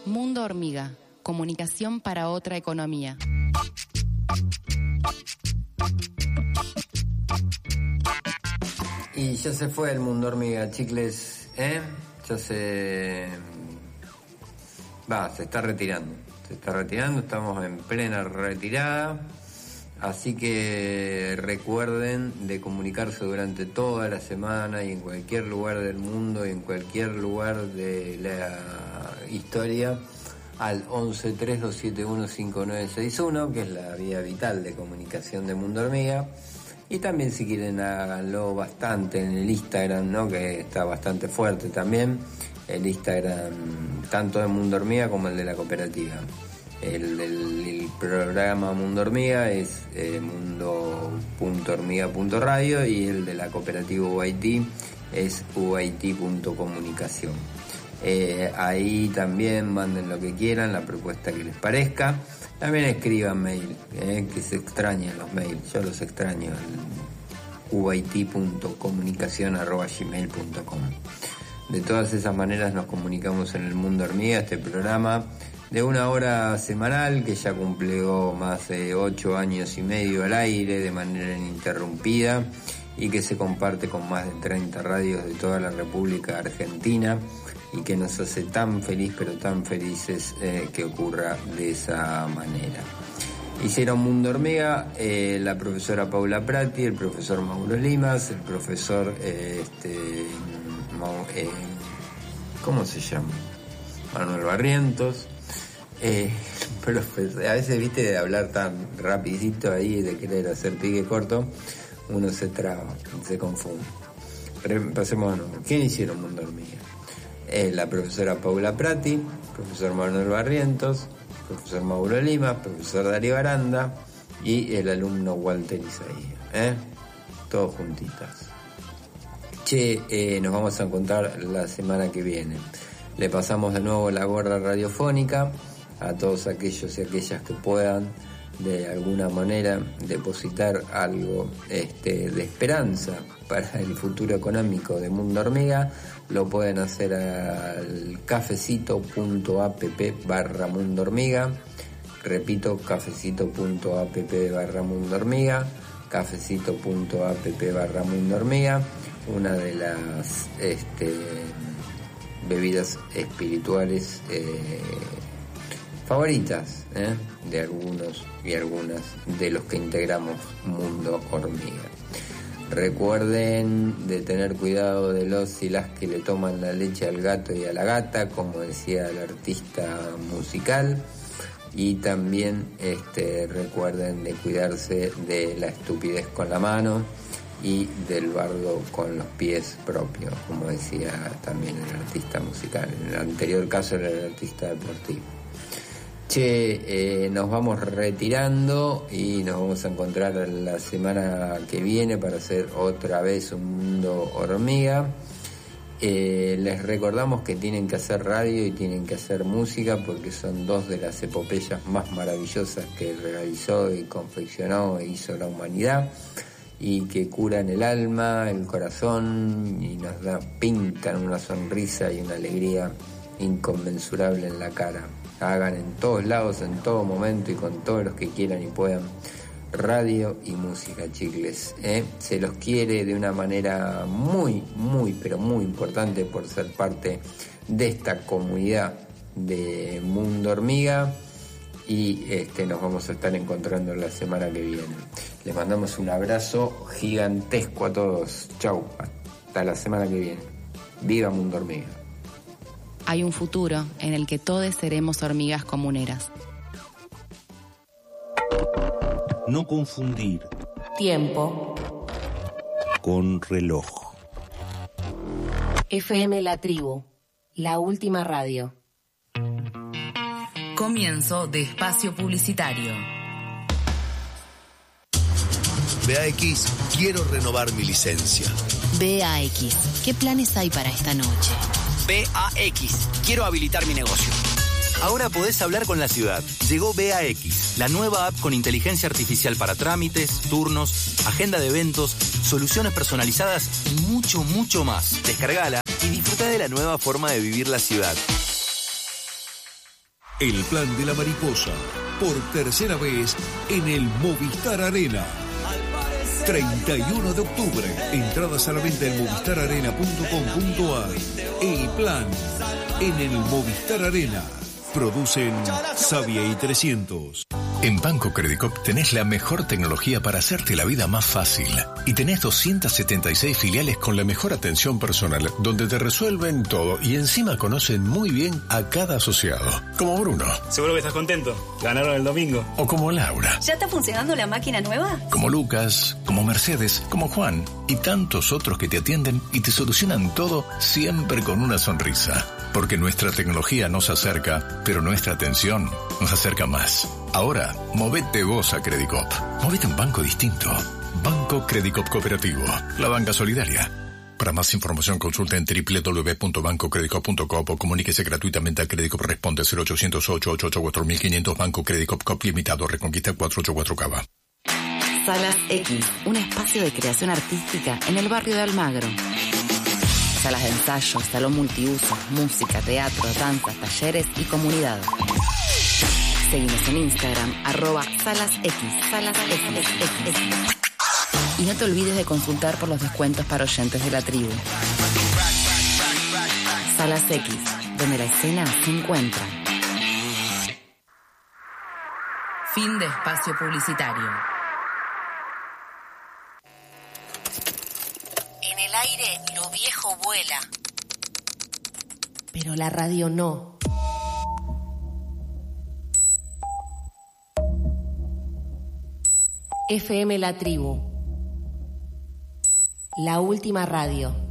Mundo Hormiga, comunicación para otra economía. Y ya se fue el Mundo Hormiga, chicles, ya se está retirando. Estamos en plena retirada. Así que recuerden de comunicarse durante toda la semana y en cualquier lugar del mundo y en cualquier lugar de la historia al 11-3271-5961, que es la vía vital de comunicación de Mundo Hormiga. Y también, si quieren, háganlo bastante en el Instagram, ¿no? Que está bastante fuerte también. El Instagram, tanto de Mundo Hormiga como el de la cooperativa. El programa Mundo Hormiga es mundo.hormiga.radio y el de la cooperativa UIT es UIT.comunicación. Ahí también manden lo que quieran, la propuesta que les parezca. También escriban mail, que se extrañan los mails, yo los extraño, uit.comunicacion@gmail.com. De todas esas maneras nos comunicamos en el Mundo Hormiga, este programa de 1 hora semanal que ya cumplió más de 8 años y medio al aire de manera ininterrumpida y que se comparte con más de 30 radios de toda la República Argentina y que nos hace tan feliz, pero tan felices que ocurra de esa manera. Hicieron Mundo Hormiga la profesora Paula Prati, el profesor Mauro Limas, el profesor ¿cómo se llama? Manuel Barrientos. A veces, viste, de hablar tan rapidito ahí, de querer hacer pique corto, uno se traba, se confunde. Pasemos de nuevo. ¿Quién hicieron Mundo Hormiga? La profesora Paula Prati, profesor Manuel Barrientos, profesor Mauro Lima, profesor Darío Aranda y el alumno Walter Isaías, todos juntitas. Nos vamos a encontrar la semana que viene. Le pasamos de nuevo la gorra radiofónica a todos aquellos y aquellas que puedan de alguna manera depositar algo de esperanza para el futuro económico de Mundo Hormiga. Lo pueden hacer al cafecito.app/Mundo Hormiga. Repito, cafecito.app/Mundo Hormiga, cafecito.app/Mundo Hormiga, una de las bebidas espirituales favoritas de algunos y algunas de los que integramos Mundo Hormiga. Recuerden de tener cuidado de los y las que le toman la leche al gato y a la gata, como decía el artista musical, y también recuerden de cuidarse de la estupidez con la mano y del bardo con los pies propios, como decía también el artista musical. En el anterior caso era el artista deportivo. Nos vamos retirando y nos vamos a encontrar la semana que viene para hacer otra vez un Mundo Hormiga. Les recordamos que tienen que hacer radio y tienen que hacer música porque son dos de las epopeyas más maravillosas que realizó y confeccionó e hizo la humanidad, y que curan el alma, el corazón y nos pintan una sonrisa y una alegría inconmensurable en la cara. Hagan en todos lados, en todo momento y con todos los que quieran y puedan radio y música, chicles. Se los quiere de una manera muy, muy, pero muy importante por ser parte de esta comunidad de Mundo Hormiga. Y nos vamos a estar encontrando la semana que viene. Les mandamos un abrazo gigantesco a todos. Chau, hasta la semana que viene. Viva Mundo Hormiga. Hay un futuro en el que todos seremos hormigas comuneras. No confundir tiempo con reloj. FM La Tribu, la última radio. Comienzo de espacio publicitario. BAX, quiero renovar mi licencia. BAX, ¿qué planes hay para esta noche? BAX, quiero habilitar mi negocio. Ahora podés hablar con la ciudad. Llegó BAX, la nueva app con inteligencia artificial para trámites, turnos, agenda de eventos, soluciones personalizadas y mucho, mucho más. Descargala y disfruta de la nueva forma de vivir la ciudad. El Plan de la Mariposa, por tercera vez en el Movistar Arena. 31 de octubre. Entradas a la venta en movistararena.com.ar. El Plan en el Movistar Arena. Producen Savia y 300. En Banco Credicop tenés la mejor tecnología para hacerte la vida más fácil. Y tenés 276 filiales con la mejor atención personal, donde te resuelven todo y encima conocen muy bien a cada asociado. Como Bruno. Seguro que estás contento. Ganaron el domingo. O como Laura. ¿Ya está funcionando la máquina nueva? Como Lucas, como Mercedes, como Juan y tantos otros que te atienden y te solucionan todo siempre con una sonrisa. Porque nuestra tecnología nos acerca, pero nuestra atención nos acerca más. Ahora, movete vos a Credicop. Movete a un banco distinto. Banco Credicop Cooperativo. La banca solidaria. Para más información consulta en www.bancocredicop.com o comuníquese gratuitamente a Credicop. Responde 0800-888-4500. Banco Credicop Cop Limitado. Reconquista 484 Cava. Salas X, un espacio de creación artística en el barrio de Almagro. Salas de ensayo, salón multiuso, música, teatro, danzas, talleres y comunidad. Seguimos en Instagram, @SalasX. Y no te olvides de consultar por los descuentos para oyentes de la tribu. Salas X, donde la escena se encuentra. Fin de espacio publicitario. En el aire lo viejo vuela. Pero la radio no. FM La Tribu. La última radio.